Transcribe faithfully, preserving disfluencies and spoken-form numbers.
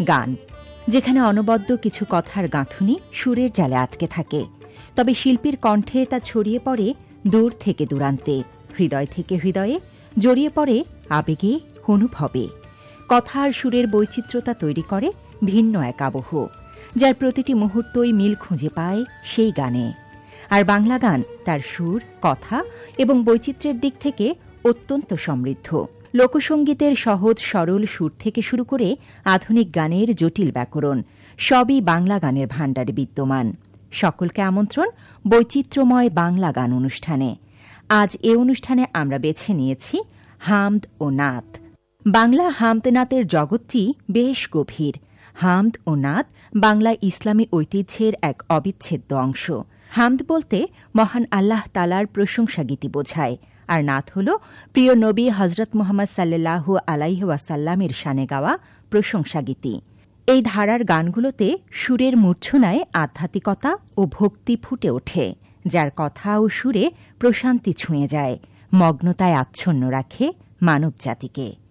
গান, যেখানে অনবদ্য কিছু কথার গাঁথুনি সুরের জালে আটকে থাকে, তবে শিল্পীর কণ্ঠে তা ছড়িয়ে পড়ে দূর থেকে দূরান্তে, হৃদয় থেকে হৃদয়ে, জড়িয়ে পড়ে আবেগে, অনুভবে। কথা আর সুরের বৈচিত্র্যতা তৈরি করে ভিন্ন এক আবহ, যার প্রতিটি মুহূর্তই মিল খুঁজে পায় সেই গানে। আর বাংলা গান তার সুর, কথা এবং বৈচিত্র্যের দিক থেকে অত্যন্ত সমৃদ্ধ। লোকসঙ্গীতের সহজ সরল সুর থেকে শুরু করে আধুনিক গানের জটিল ব্যাকরণ, সবই বাংলা গানের ভাণ্ডারে বিদ্যমান। সকলকে আমন্ত্রণ বৈচিত্র্যময় বাংলা গান অনুষ্ঠানে। আজ এ অনুষ্ঠানে আমরা বেছে নিয়েছি হামদ ও নাত। বাংলা হামদ নাতের জগৎটি বেশ গভীর। হামদ ও নাত বাংলা ইসলামী ঐতিহ্যের এক অবিচ্ছেদ্য অংশ। হামদ বলতে মহান আল্লাহ তালার প্রশংসা গীতি বোঝায়, আর নাত হল প্রিয় নবী হজরত মুহাম্মদ সাল্লাল্লাহু আলাইহি ওয়াসাল্লামের শানে গাওয়া প্রশংসা গীতি। এই ধারার গানগুলোতে সুরের মূর্ছনায় আধ্যাত্মিকতা ও ভক্তি ফুটে ওঠে, যার কথা ও সুরে প্রশান্তি ছুঁয়ে যায়, মগ্নতায় আচ্ছন্ন রাখে মানবজাতিকে।